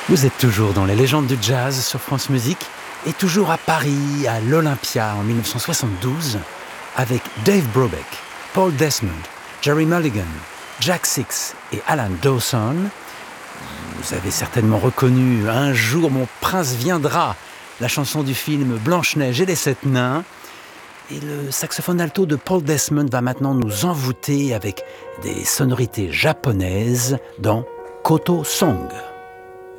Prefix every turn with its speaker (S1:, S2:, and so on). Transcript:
S1: Vous êtes toujours dans les légendes du jazz sur France Musique et toujours à Paris, à l'Olympia en 1972, avec Dave Brubeck, Paul Desmond, Jerry Mulligan, Jack Six et Alan Dawson. Vous avez certainement reconnu « Un jour mon prince viendra », la chanson du film Blanche-Neige et les Sept Nains. Et le saxophone alto de Paul Desmond va maintenant nous envoûter avec des sonorités japonaises dans Koto Song.